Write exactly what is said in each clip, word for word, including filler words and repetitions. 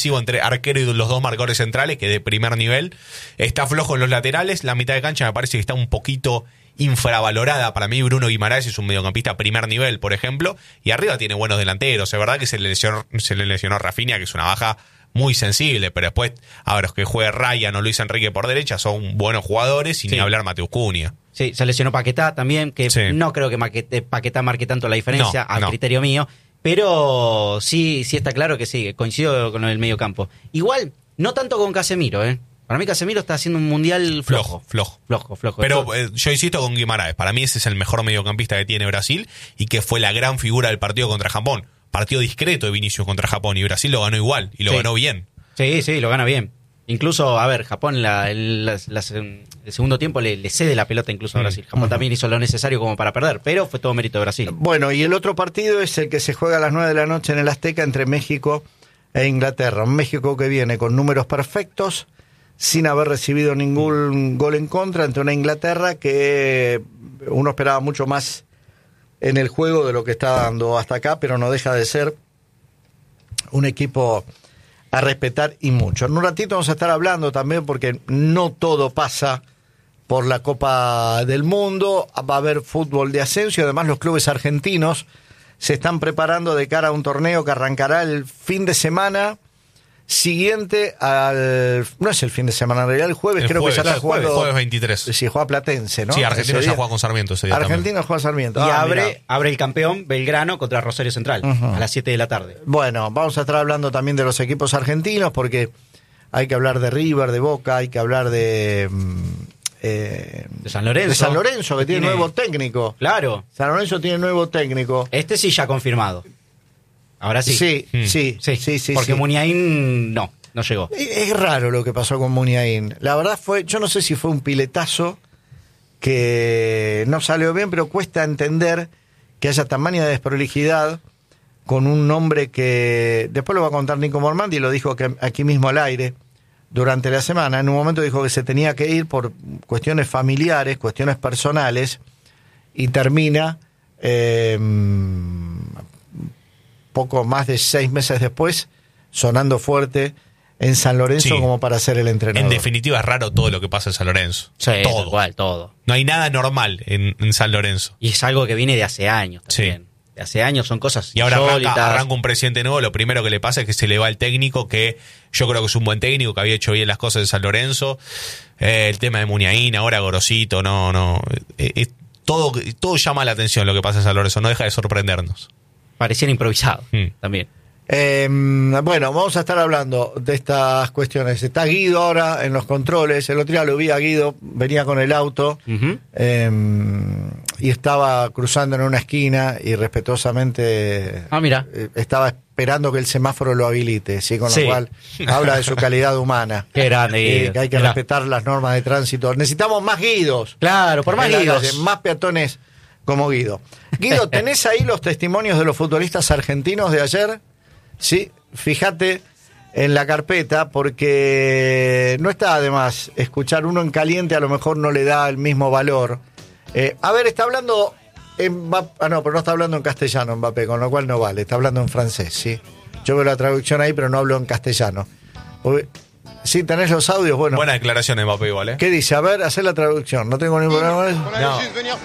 ofensivo entre arquero y los dos marcadores centrales, que de primer nivel. Está flojo en los laterales. La mitad de cancha me parece que está un poquito infravalorada. Para mí Bruno Guimaraes es un mediocampista primer nivel, por ejemplo. Y arriba tiene buenos delanteros. Es verdad que se le lesionó, se le lesionó Rafinha, que es una baja muy sensible, pero después, a ver, los que juegue Ryan o Luis Enrique por derecha son buenos jugadores, y sí. Ni hablar Mateus Cunha. Sí, se lesionó Paquetá también, que sí. No creo que Maquete, Paquetá marque tanto la diferencia, no, a no. criterio mío, pero sí, sí está claro que sí, coincido con el medio campo. Igual, no tanto con Casemiro, ¿eh? Para mí Casemiro está haciendo un mundial flojo. Flojo, flojo. Flojo, flojo. Pero eh, yo insisto con Guimaraes, para mí ese es el mejor mediocampista que tiene Brasil y que fue la gran figura del partido contra Japón. Partido discreto de Vinicius contra Japón, y Brasil lo ganó igual, y lo sí. ganó bien. Sí, sí, lo gana bien. Incluso, a ver, Japón la, la, la, el segundo tiempo le, le cede la pelota incluso a Brasil. Japón uh-huh. también hizo lo necesario como para perder, pero fue todo mérito de Brasil. Bueno, y el otro partido es el que se juega a las nueve de la noche en el Azteca entre México e Inglaterra. Un México que viene con números perfectos, sin haber recibido ningún gol en contra, ante una Inglaterra que uno esperaba mucho más en el juego de lo que está dando hasta acá, pero no deja de ser un equipo a respetar y mucho. En un ratito vamos a estar hablando también, porque no todo pasa por la Copa del Mundo. Va a haber fútbol de ascenso y además los clubes argentinos se están preparando de cara a un torneo que arrancará el fin de semana siguiente al... No es el fin de semana, en realidad el jueves, el creo jueves, que ya está jugando... Jueves veintitrés. Sí, juega Platense, ¿no? Sí, Argentina ya juega con Sarmiento ese día. Argentina juega Sarmiento. Y ah, abre, abre el campeón Belgrano contra Rosario Central, uh-huh. a las siete de la tarde. Bueno, vamos a estar hablando también de los equipos argentinos, porque hay que hablar de River, de Boca, hay que hablar de... Eh, de San Lorenzo. De San Lorenzo, que tiene, tiene nuevo técnico. Claro. San Lorenzo tiene nuevo técnico. Este sí ya confirmado. Ahora sí. Sí, mm. sí, sí, sí, sí. Porque sí. Muniain no. No llegó. Es raro lo que pasó con Muniain. La verdad fue, yo no sé si fue un piletazo que no salió bien, pero cuesta entender que haya tamaña desprolijidad con un nombre que después lo va a contar Nico Mormandi, y lo dijo que aquí mismo al aire durante la semana. En un momento dijo que se tenía que ir por cuestiones familiares, cuestiones personales, y termina eh, poco más de seis meses después sonando fuerte en San Lorenzo, sí, como para ser el entrenador. En definitiva es raro todo lo que pasa en San Lorenzo. Sí, todo. Igual, todo. No hay nada normal en, en San Lorenzo. Y es algo que viene de hace años también. Sí. De hace años son cosas y ahora insólitas. Arranca, arranca un presidente nuevo, lo primero que le pasa es que se le va el técnico, que yo creo que es un buen técnico, que había hecho bien las cosas en San Lorenzo. Eh, el tema de Muniain, ahora Gorosito, no, no. Eh, eh, todo, todo llama la atención lo que pasa en San Lorenzo, no deja de sorprendernos. Pareciera improvisado mm. también. Eh, bueno, vamos a estar hablando de estas cuestiones. Está Guido ahora en los controles. El otro día lo vi a Guido, venía con el auto uh-huh. eh, y estaba cruzando en una esquina y respetuosamente ah, mira. Eh, estaba esperando que el semáforo lo habilite, ¿sí? Con sí. lo cual habla de su calidad humana. Qué grande, Guido. Eh, que hay que Mirá. respetar las normas de tránsito. Necesitamos más Guidos. Claro, por más Guidos. Calle, más peatones como Guido. Guido, ¿tenés ahí los testimonios de los futbolistas argentinos de ayer? Sí, fíjate en la carpeta, porque no está de más escuchar uno en caliente, a lo mejor no le da el mismo valor. Eh, a ver, está hablando en Mbappé, ah no, pero no está hablando en castellano Mbappé, con lo cual no vale, está hablando en francés, ¿sí? Yo veo la traducción ahí, pero no hablo en castellano. Sí, tenés los audios, bueno. Buena declaración de Mbappé igual, ¿eh? ¿Qué dice? A ver, hacer la traducción. No tengo ningún problema. No.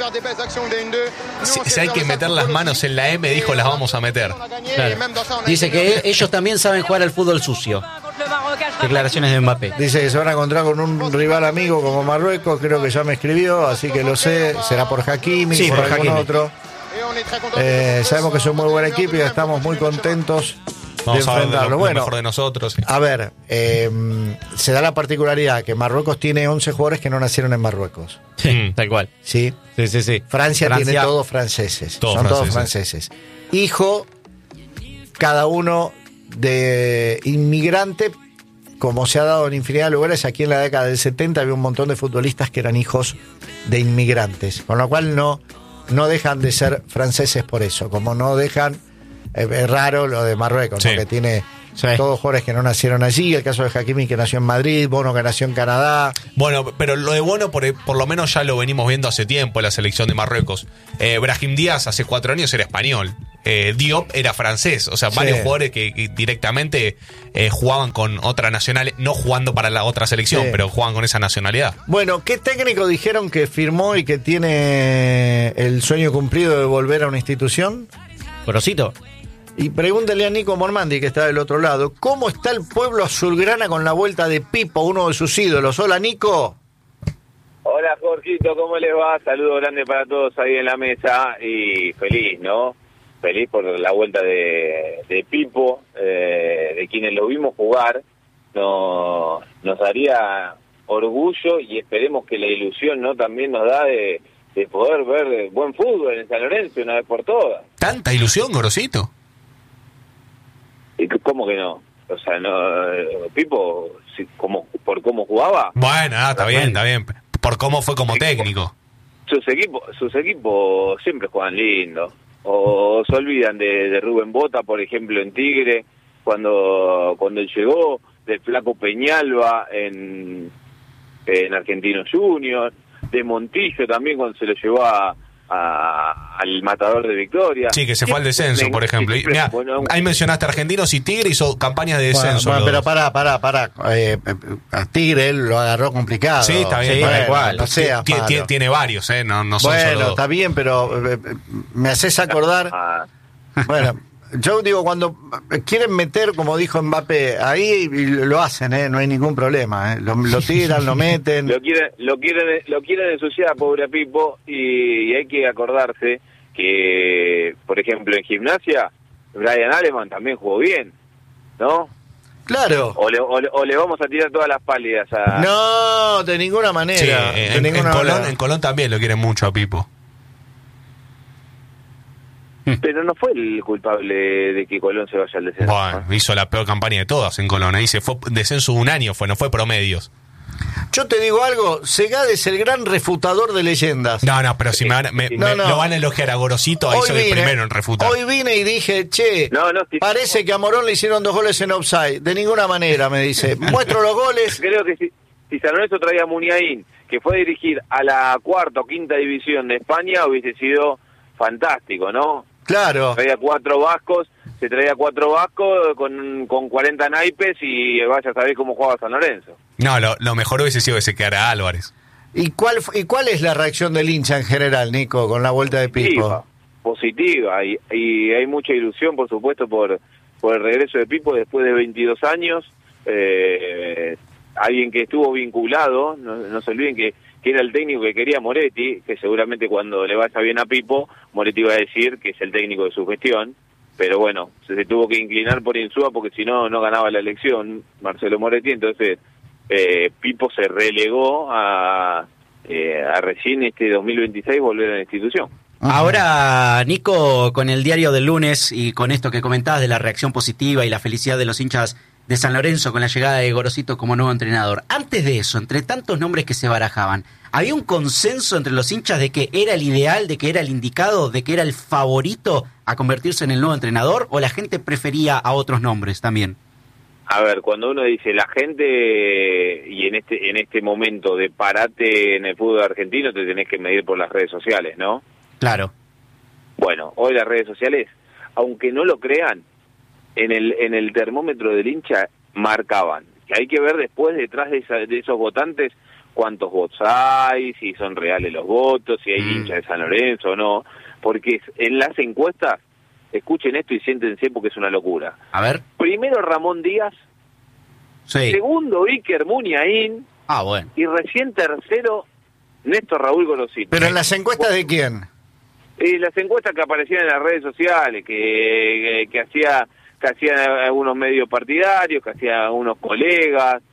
Si, si hay que meter las manos en la M, dijo, las vamos a meter. Claro. Dice que ellos también saben jugar al fútbol sucio. Declaraciones de Mbappé. Dice que se van a encontrar con un rival amigo como Marruecos, creo que ya me escribió, así que lo sé. Será por Hakimi, sí, por, por algún Hakimi. otro. Eh, sabemos que es un muy buen equipo y estamos muy contentos. Vamos de a ver lo, lo bueno, mejor de nosotros. Sí. A ver, eh, se da la particularidad que Marruecos tiene once jugadores que no nacieron en Marruecos. Sí, tal cual. ¿Sí? Sí, sí, sí. Francia, Francia tiene todos franceses. Todos son franceses. todos franceses. Hijo, cada uno de inmigrante, como se ha dado en infinidad de lugares. Aquí en la década del setenta había un montón de futbolistas que eran hijos de inmigrantes. Con lo cual no, no dejan de ser franceses por eso. Como no dejan... Es raro lo de Marruecos, sí. ¿no? Que tiene sí. todos jugadores que no nacieron allí. El caso de Hakimi, que nació en Madrid, Bono, que nació en Canadá. Bueno, pero lo de Bono, por, por lo menos ya lo venimos viendo hace tiempo en la selección de Marruecos. Eh, Brahim Díaz hace cuatro años era español. eh, Diop era francés. O sea, sí. varios jugadores que, que directamente eh, jugaban con otra nacionalidad, no jugando para la otra selección, sí. pero jugaban con esa nacionalidad. Bueno, ¿qué técnico dijeron que firmó y que tiene el sueño cumplido de volver a una institución? Gorosito. Y pregúntale a Nico Mormandi, que está del otro lado, ¿cómo está el pueblo azulgrana con la vuelta de Pipo, uno de sus ídolos? Hola, Nico. Hola, Jorgito, ¿cómo les va? Saludo grande para todos ahí en la mesa y feliz, ¿no? Feliz por la vuelta de, de Pipo, eh, de quienes lo vimos jugar. No, nos daría orgullo y esperemos que la ilusión, ¿no? También nos da de, de poder ver buen fútbol en San Lorenzo una vez por todas. ¿Tanta ilusión, Gorosito? ¿Cómo que no? O sea, no, Pipo, como, por cómo jugaba. Bueno, ah, está bien, está bien. Por cómo fue como técnico. Sus equipos, sus equipos siempre juegan lindo. O se olvidan de, de Rubén Bota, por ejemplo, en Tigre, cuando cuando llegó, del Flaco Peñalba en, en Argentinos Juniors, de Montillo también cuando se lo llevó a A, al Matador de Victoria. Sí, que se fue al descenso, por ejemplo. Y, mirá, bueno, ahí mencionaste Argentinos y Tigre, hizo campañas de descenso. Bueno, bueno, pero pará, pará, pará. Eh, a Tigre él lo agarró complicado. Sí, está bien. Sí, bueno, igual. No sea tiene, tiene, tiene varios, ¿eh? No, no son bueno, solo está bien, pero eh, me haces acordar. Ah. Bueno, yo digo, cuando quieren meter, como dijo Mbappé, ahí lo hacen, ¿eh? No hay ningún problema, ¿eh? Lo, lo tiran, lo meten. Lo quieren, lo quieren, lo quieren ensuciar, pobre Pipo, y, y hay que acordarse que, por ejemplo, en Gimnasia, Brian Aleman también jugó bien, ¿no? Claro. O le, o, le, o le vamos a tirar todas las pálidas a... No, de ninguna manera. Sí, de en, ninguna en, Colón, manera. en Colón también lo quieren mucho a Pipo. Pero no fue el culpable de que Colón se vaya al descenso. Bueno, ¿no? Hizo la peor campaña de todas en Colón. Ahí se fue descenso un año, fue no fue promedios. Yo te digo algo, Segade es el gran refutador de leyendas. No, no, pero si me, van, me, no, me no. lo van a elogiar a Gorosito, ahí Hoy soy vine, el primero en refutar. Hoy vine y dije, che, no, no, si, parece que a Morón le hicieron dos goles en offside. De ninguna manera, me dice. Muestro los goles. Creo que si, si San Lorenzo traía a Muniain, que fue a dirigir a la cuarta o quinta división de España, hubiese sido fantástico, ¿no? Claro. Traía cuatro vascos, se traía cuatro vascos con, con cuarenta naipes y vaya a saber cómo jugaba San Lorenzo. No, lo, lo mejor hubiese sido que se quedara Álvarez. ¿Y cuál ¿Y cuál es la reacción del hincha en general, Nico, con la vuelta de Pipo? Positiva, positiva. Y, y hay mucha ilusión, por supuesto, por, por el regreso de Pipo después de veintidós años. Eh, alguien que estuvo vinculado, no, no se olviden que, que era el técnico que quería Moretti, que seguramente cuando le vaya bien a Pipo, Moretti va a decir que es el técnico de su gestión. Pero bueno, se, se tuvo que inclinar por Insúa porque si no, no ganaba la elección Marcelo Moretti. Entonces, eh, Pipo se relegó a, eh, a recién este dos mil veintiséis volver a la institución. Ahora, Nico, con el diario del lunes y con esto que comentabas de la reacción positiva y la felicidad de los hinchas de San Lorenzo con la llegada de Gorosito como nuevo entrenador. Antes de eso, entre tantos nombres que se barajaban, ¿había un consenso entre los hinchas de que era el ideal, de que era el indicado, de que era el favorito a convertirse en el nuevo entrenador, o la gente prefería a otros nombres también? A ver, cuando uno dice la gente, y en este en este momento de parate en el fútbol argentino, te tenés que medir por las redes sociales, ¿no? Claro. Bueno, hoy las redes sociales, aunque no lo crean, en el en el termómetro del hincha marcaban. Que hay que ver después, detrás de, esa, de esos votantes, cuántos votos hay, si son reales los votos, si hay mm. hinchas de San Lorenzo o no, porque en las encuestas, escuchen esto y siéntense porque es una locura. A ver. Primero Ramón Díaz, sí. Segundo Iker Muniain, ah, bueno. Y recién tercero Néstor Raúl Gorosito. ¿Pero en las encuestas de quién? Y las encuestas que aparecían en las redes sociales, que, que, que hacía que hacían algunos medios partidarios, que hacían algunos colegas,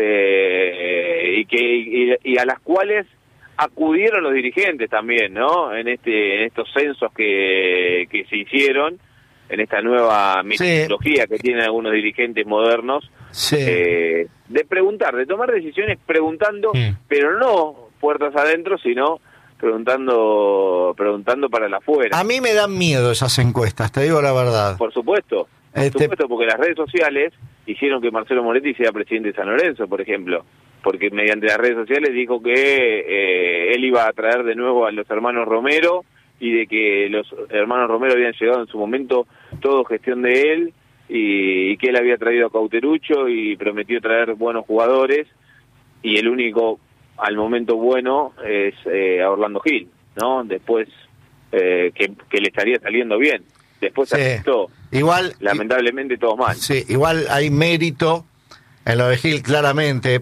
eh, y que y, y a las cuales acudieron los dirigentes también, ¿no? En este en estos censos que, que se hicieron, en esta nueva metodología sí. que tienen algunos dirigentes modernos, sí. eh, de preguntar, de tomar decisiones preguntando, sí. pero no puertas adentro, sino preguntando preguntando para el afuera. A mí me dan miedo esas encuestas, te digo la verdad. Por supuesto, por este... supuesto, porque las redes sociales hicieron que Marcelo Moretti sea presidente de San Lorenzo, por ejemplo, porque mediante las redes sociales dijo que eh, él iba a traer de nuevo a los hermanos Romero y de que los hermanos Romero habían llegado en su momento, todo gestión de él, y, y que él había traído a Cauterucho y prometió traer buenos jugadores, y el único al momento bueno es eh, a Orlando Gil, ¿no? Después eh, que, que le estaría saliendo bien. Después sí. aceptó, igual, lamentablemente todos mal. Sí, igual hay mérito en lo de Gil, claramente,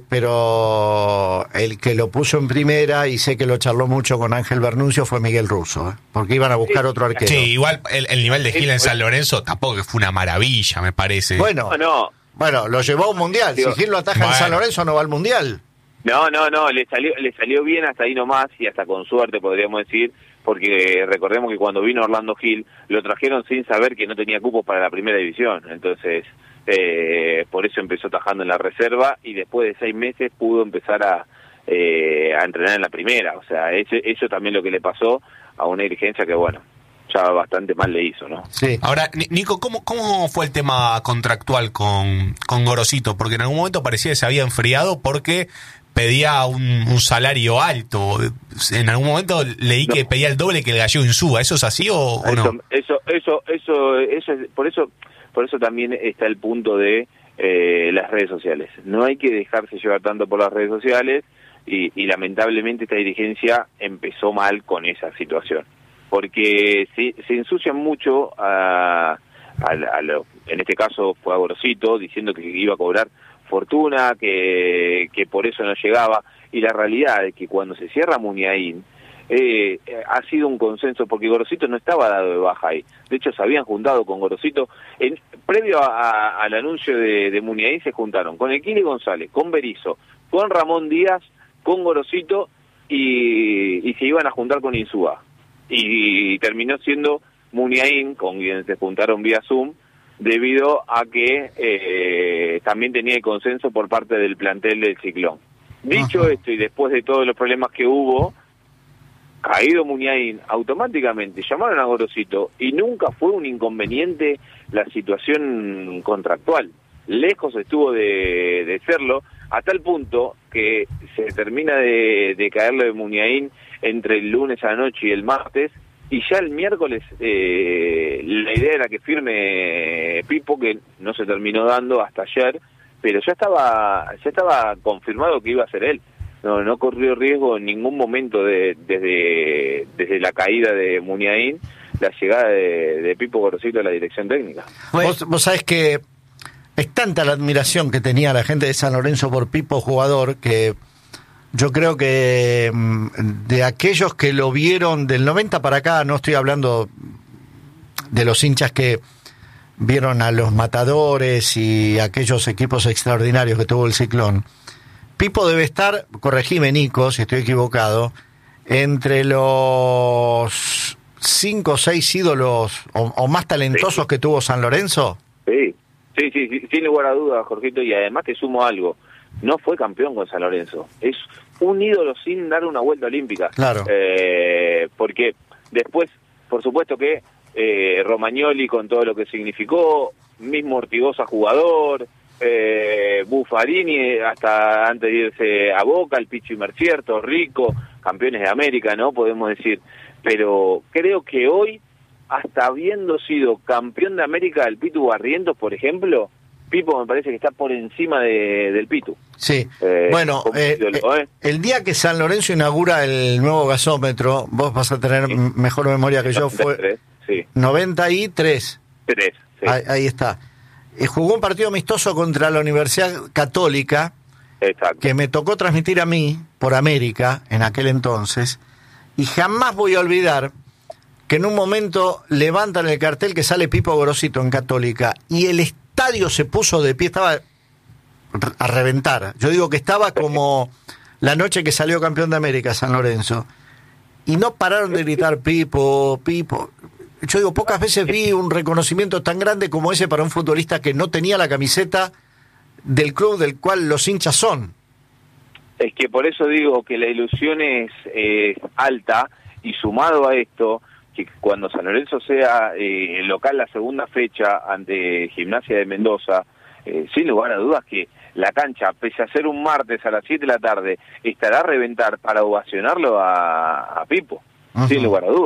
pero el que lo puso en primera, y sé que lo charló mucho con Ángel Bernuncio, fue Miguel Russo, ¿eh? Porque iban a buscar sí, otro arquero. Sí, igual el, el nivel de Gil en San Lorenzo tampoco fue una maravilla, me parece. Bueno, no, no. bueno, lo llevó a un mundial. Digo, si Gil lo ataja bueno. en San Lorenzo, no va al mundial. No, no, no, le salió, le salió bien hasta ahí nomás, y hasta con suerte podríamos decir, porque recordemos que cuando vino Orlando Gil, lo trajeron sin saber que no tenía cupos para la primera división, entonces eh, por eso empezó tajando en la reserva, y después de seis meses pudo empezar a, eh, a entrenar en la primera, o sea, eso, eso también lo que le pasó a una dirigencia que, bueno, ya bastante mal le hizo, ¿no? Sí. Ahora, Nico, ¿cómo, cómo fue el tema contractual con, con Gorosito? Porque en algún momento parecía que se había enfriado porque pedía un, un salario alto. En algún momento leí no. que pedía el doble que el Gallego Insúa. ¿Eso es así o, o eso, no? Eso, eso, eso, eso, por eso, por eso también está el punto de eh, las redes sociales. No hay que dejarse llevar tanto por las redes sociales, y, y lamentablemente esta dirigencia empezó mal con esa situación, porque se, se ensucian mucho a, a, a lo, en este caso fue a Gorosito, diciendo que iba a cobrar fortuna, que, que por eso no llegaba, y la realidad es que cuando se cierra Muniain, eh, ha sido un consenso, porque Gorosito no estaba dado de baja ahí, de hecho se habían juntado con Gorosito, en, previo a, a, al anuncio de, de Muniain se juntaron con el Kili González, con Berizzo, con Ramón Díaz, con Gorosito, y, y se iban a juntar con Insúa, y, y terminó siendo Muniain, con quien se juntaron vía Zoom, debido a que eh, también tenía el consenso por parte del plantel del Ciclón. Dicho Ajá. esto, y después de todos los problemas que hubo, caído Muniain, automáticamente llamaron a Gorosito, y nunca fue un inconveniente la situación contractual. Lejos estuvo de, de serlo, a tal punto que se termina de, de caerlo de Muniain entre el lunes a la noche y el martes, y ya el miércoles eh, la idea era que firme Pipo, que no se terminó dando hasta ayer, pero ya estaba ya estaba confirmado que iba a ser él. No no corrió riesgo en ningún momento de, desde desde la caída de Muniain, la llegada de, de Pipo Gorosito a la dirección técnica. Vos, vos sabés que es tanta la admiración que tenía la gente de San Lorenzo por Pipo jugador, que yo creo que de aquellos que lo vieron del noventa para acá, no estoy hablando de los hinchas que vieron a los Matadores y aquellos equipos extraordinarios que tuvo el Ciclón, Pipo debe estar, corregime Nico si estoy equivocado, entre los cinco o seis ídolos o, o más talentosos sí. que tuvo San Lorenzo. Sí. sí, sí, sí, sin lugar a dudas, Jorgito, y además te sumo algo. No fue campeón con San Lorenzo, es un ídolo sin dar una vuelta olímpica. Claro. Eh, porque después, por supuesto que eh, Romagnoli con todo lo que significó, mismo Ortigosa jugador, eh, Buffarini hasta antes de irse a Boca, el Pichi Mercierto, Rico, campeones de América, ¿no? Podemos decir. Pero creo que hoy, hasta habiendo sido campeón de América del Pitu Barrientos, por ejemplo, Pipo me parece que está por encima de, del Pitu. Sí, eh, bueno, eh, ídolo, ¿eh? El día que San Lorenzo inaugura el nuevo gasómetro, vos vas a tener sí. mejor memoria que yo, fue sí. noventa y tres. Tres, sí. ahí, ahí está. Eh, jugó un partido amistoso contra la Universidad Católica, Exacto. que me tocó transmitir a mí por América en aquel entonces, y jamás voy a olvidar que en un momento levantan el cartel que sale Pipo Gorosito en Católica, y el estadio se puso de pie, estaba a reventar. Yo digo que estaba como la noche que salió campeón de América San Lorenzo, y no pararon de gritar Pipo, Pipo. Yo digo, pocas veces vi un reconocimiento tan grande como ese para un futbolista que no tenía la camiseta del club del cual los hinchas son. Es que por eso digo que la ilusión es eh, alta, y sumado a esto, que cuando San Lorenzo sea eh, local la segunda fecha ante Gimnasia de Mendoza, eh, sin lugar a dudas que la cancha, pese a ser un martes a las siete de la tarde, estará a reventar para ovacionarlo a, a Pipo, uh-huh. sin lugar a dudas.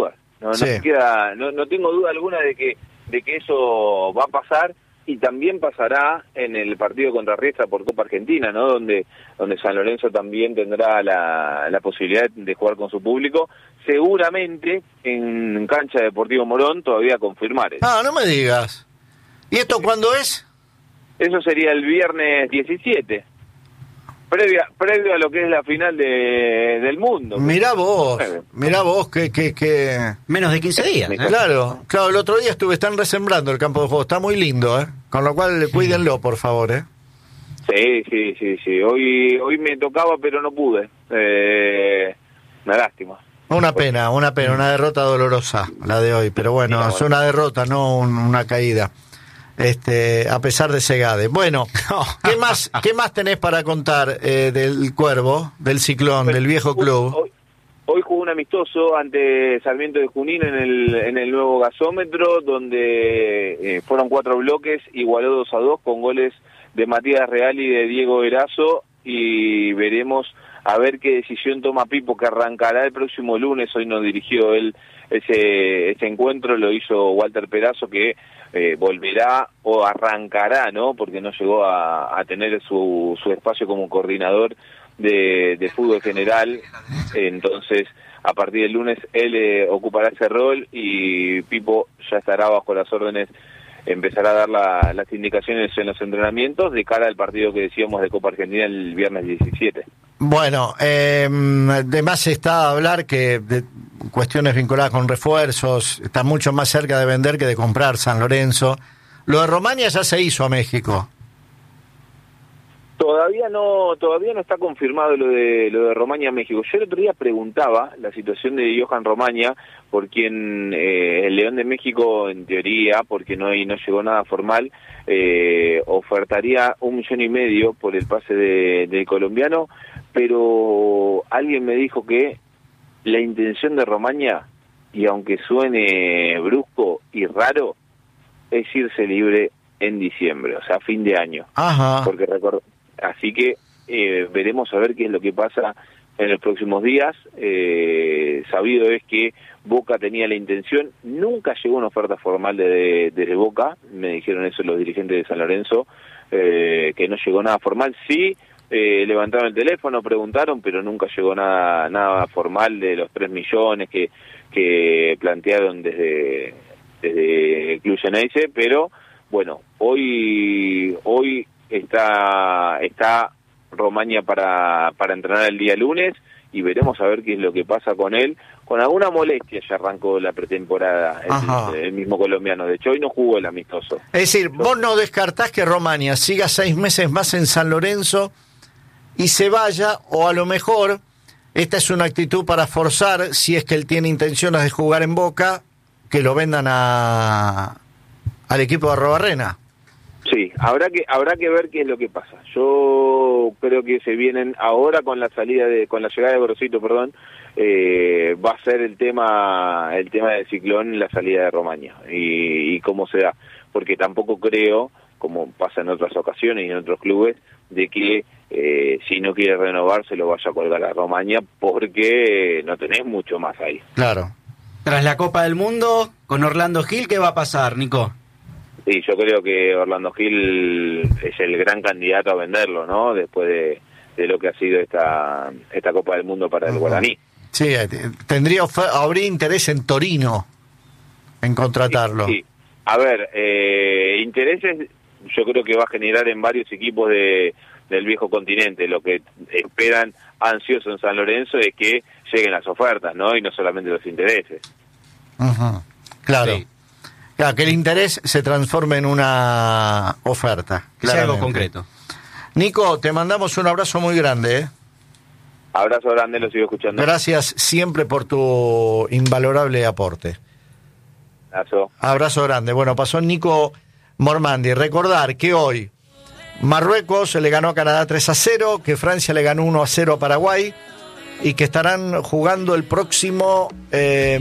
No, no Sí. me queda, no, no tengo duda alguna de que de que eso va a pasar, y también pasará en el partido contra Riestra por Copa Argentina, ¿no? Donde donde San Lorenzo también tendrá la, la posibilidad de jugar con su público, seguramente en cancha de Deportivo Morón, todavía a confirmar. Ah, no me digas. ¿Y esto cuándo es? Eso sería el viernes diecisiete, previa, previo a lo que es la final de, del mundo. Mirá vos, mirá vos que... que, que... Menos de quince días. ¿eh? Claro, claro, el otro día estuve, están resembrando el campo de juego, está muy lindo, ¿eh? Con lo cual, cuídenlo, por favor, ¿eh? Sí, sí, sí, sí. Hoy, hoy me tocaba, pero no pude. Eh, una lástima. Una pena, una pena, una derrota dolorosa la de hoy, pero bueno, Mira, es bueno. una derrota, no un- una caída. Este, a pesar de Segade. Bueno, ¿qué más, qué más tenés para contar eh, del Cuervo, del Ciclón, del viejo club? Hoy, hoy jugó un amistoso ante Sarmiento de Junín en el, en el nuevo gasómetro, donde eh, fueron cuatro bloques, igualó dos a dos con goles de Matías Real y de Diego Erazo, y veremos a ver qué decisión toma Pipo, que arrancará el próximo lunes. Hoy no dirigió él ese, ese encuentro, lo hizo Walter Perazo, que eh, volverá o arrancará, ¿no? Porque no llegó a, a tener su, su espacio como coordinador de, de fútbol general. Entonces, a partir del lunes él eh, ocupará ese rol, y Pipo ya estará bajo las órdenes, empezará a dar la, las indicaciones en los entrenamientos de cara al partido que decíamos de Copa Argentina el viernes diecisiete. Bueno, eh, además está a hablar que de cuestiones vinculadas con refuerzos, está mucho más cerca de vender que de comprar San Lorenzo. Lo de Romaña ya se hizo a México. Todavía no, todavía no está confirmado lo de lo de Romaña México. Yo el otro día preguntaba la situación de Johan Romaña, por quien eh, el León de México, en teoría, porque no hay, no llegó nada formal, eh, ofertaría un millón y medio por el pase de, del colombiano, pero alguien me dijo que la intención de Romaña, y aunque suene brusco y raro, es irse libre en diciembre, o sea, fin de año. Ajá. Porque recuerdo, así que eh, veremos a ver qué es lo que pasa en los próximos días. Eh, sabido es que Boca tenía la intención, nunca llegó una oferta formal desde de, de Boca, me dijeron eso los dirigentes de San Lorenzo, eh, que no llegó nada formal. Sí, eh, levantaron el teléfono, preguntaron, pero nunca llegó nada nada formal de los tres millones que, que plantearon desde, desde Club Geneise, pero bueno, hoy hoy está está Romaña para, para entrenar el día lunes, y veremos a ver qué es lo que pasa con él. Con alguna molestia ya arrancó la pretemporada el, el mismo colombiano. De hecho, hoy no jugó el amistoso. Es decir, vos no descartás que Romaña siga seis meses más en San Lorenzo y se vaya, o a lo mejor esta es una actitud para forzar, si es que él tiene intenciones de jugar en Boca, que lo vendan a al equipo de Arrobarrena. Sí, habrá que habrá que ver qué es lo que pasa. Yo creo que se vienen ahora con la salida de con la llegada de Gorosito, perdón, eh, va a ser el tema el tema del Ciclón, la salida de Romaña y, y cómo se da, porque tampoco creo, como pasa en otras ocasiones y en otros clubes, de que eh, si no quiere renovar se lo vaya a colgar a Romaña, porque no tenés mucho más ahí. Claro. Tras la Copa del Mundo, con Orlando Gil, ¿qué va a pasar, Nico? Sí, yo creo que Orlando Gil es el gran candidato a venderlo, ¿no? Después de, de lo que ha sido esta esta Copa del Mundo para el Guaraní. Sí, tendría habría interés en Torino en contratarlo. Sí, sí. A ver, eh, intereses yo creo que va a generar en varios equipos de del viejo continente. Lo que esperan ansiosos en San Lorenzo es que lleguen las ofertas, ¿no? Y no solamente los intereses. Uh-huh. Claro. Sí. Claro, que el interés se transforme en una oferta. Que sea algo concreto. Nico, te mandamos un abrazo muy grande, ¿eh? Abrazo grande, lo sigo escuchando. Gracias siempre por tu invalorable aporte. Abrazo. Abrazo grande. Bueno, pasó Nico Mormandi. Recordar que hoy Marruecos le ganó a Canadá tres a cero, que Francia le ganó uno a cero a Paraguay, y que estarán jugando el próximo eh,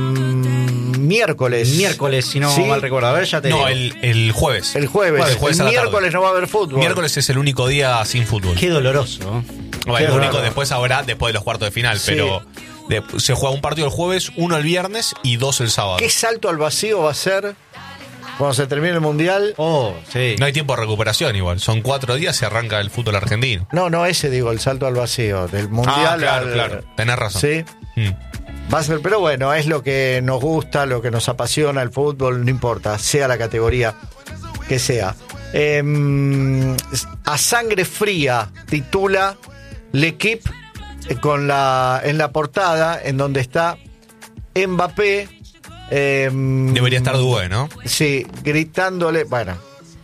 miércoles. Miércoles, si no ¿Sí? mal recuerdo. A ver, ya te No, digo. el, el jueves. El jueves. El jueves el a la miércoles tarde. no va a haber fútbol. Miércoles es el único día sin fútbol. Qué doloroso. Bueno, Qué el único raro. después habrá después de los cuartos de final, Sí. pero De, se juega un partido el jueves, uno el viernes y dos el sábado. ¿Qué salto al vacío va a ser cuando se termine el Mundial? Oh, sí. No hay tiempo de recuperación igual. Son cuatro días y se arranca el fútbol argentino. No, no, ese digo, el salto al vacío. Del Mundial ah, claro, al... claro. Tenés razón. Sí. Mm. Va a ser, pero bueno, es lo que nos gusta, lo que nos apasiona el fútbol, no importa, sea la categoría que sea. Eh, a sangre fría titula L'Equipe con la en la portada en donde está Mbappé. Eh, Debería estar Dubé, ¿no? Sí, gritándole, bueno.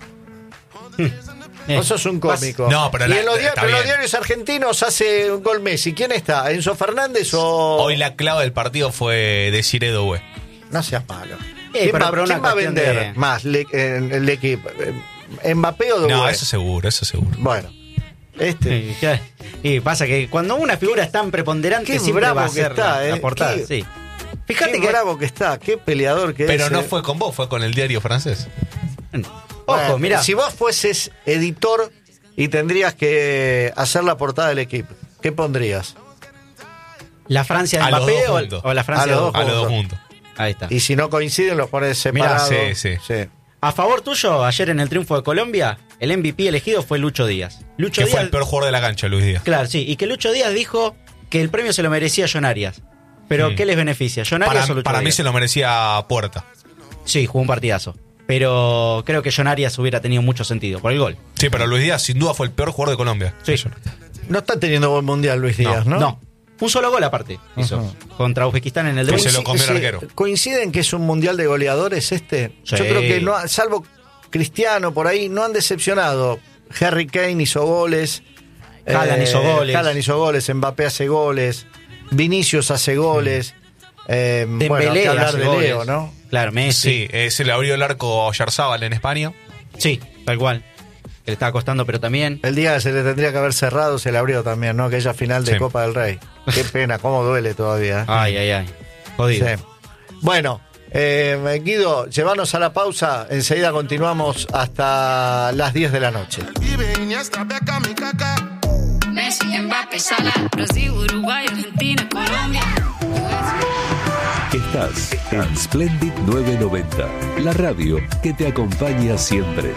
Vos sos un cómico. No, pero y la, en, los, diarios, está pero bien. los diarios argentinos hace un gol Messi. ¿Quién está? ¿Enzo Fernández o...? Hoy la clave del partido fue Desiree Doué. No seas malo. Eh, ¿Quién, pero va, por una ¿quién va a cuestión vender de- más le, en, el equipo? ¿Mbappé o Doué? No, eso seguro, eso seguro. Bueno, este... Sí, ya- Y pasa que cuando una figura es tan preponderante Qué siempre bravo va a que ser está, la, la eh. portada. Qué- Sí. Qué Fíjate que bravo que está, qué peleador que Pero es. no eh. fue con vos, fue con el diario francés. Ojo, Bueno, mira. Si vos fueses editor y tendrías que hacer la portada del equipo, ¿qué pondrías? ¿La Francia de A los Mbappé dos o, juntos. o la Francia A de los dos? A los dos juntos. juntos. Ahí está. Y si no coinciden, los pones Mirá, separados. sí, sí. A favor tuyo, ayer en el triunfo de Colombia, el M V P elegido fue Lucho Díaz. Lucho Que Díaz, fue el peor jugador de la cancha, Luis Díaz. Claro, sí. Y que Lucho Díaz dijo que el premio se lo merecía John Arias. Pero Mm. ¿qué les beneficia? ¿John Arias Para, o Lucho para mí Díaz? se lo merecía Puerta. Sí, jugó un partidazo. Pero creo que John Arias hubiera tenido mucho sentido por el gol. Sí, pero Luis Díaz sin duda fue el peor jugador de Colombia. Sí. No está teniendo buen mundial Luis Díaz, ¿no? No. Un solo gol aparte hizo. Ajá. Contra Uzbekistán en el Que debut. se lo comió el Sí, arquero. ¿Coinciden que es un mundial de goleadores este? Sí. Yo creo que, no, ha- salvo Cristiano por ahí, no han decepcionado. Harry Kane hizo goles. Haaland hizo goles. Haaland hizo goles, Mbappé hace goles. Vinicius hace goles. Eh, bueno, hay Dembélé que hablar hace de goles. Leo, ¿no? Claro, Messi. Sí, eh, se le abrió el arco a Oyarzábal en España. Sí, tal cual. Que le estaba costando, pero también. El día que se le tendría que haber cerrado se le abrió también, ¿no? Aquella final de Sí. Copa del Rey. Qué pena, cómo duele todavía. ¿eh? Ay, ay, ay. Jodido. Sí. Bueno, eh, Guido, llévanos a la pausa. Enseguida continuamos hasta las diez de la noche. Messi, Mbappé, Salah, Brasil, Uruguay, Argentina, Colombia. Estás en Splendid novecientos noventa, la radio que te acompaña siempre.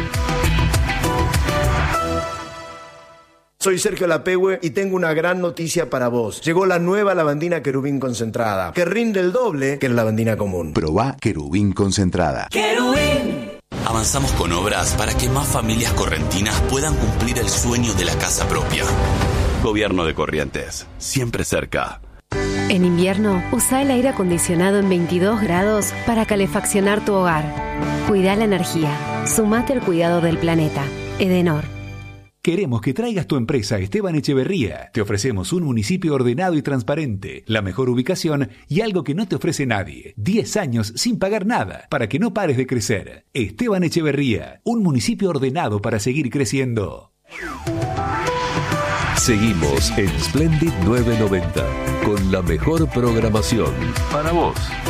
Soy Sergio Lapehue y tengo una gran noticia para vos. Llegó la nueva lavandina querubín concentrada, que rinde el doble que la lavandina común. Probá querubín concentrada. Avanzamos con obras para que más familias correntinas puedan cumplir el sueño de la casa propia. Gobierno de Corrientes, siempre cerca. En invierno, usa el aire acondicionado en veintidós grados para calefaccionar tu hogar. Cuida la energía. Sumate al cuidado del planeta. Edenor. Queremos que traigas tu empresa a Esteban Echeverría. Te ofrecemos un municipio ordenado y transparente, la mejor ubicación y algo que no te ofrece nadie. diez años sin pagar nada para que no pares de crecer. Esteban Echeverría, un municipio ordenado para seguir creciendo. Seguimos en Splendid novecientos noventa con la mejor programación para vos.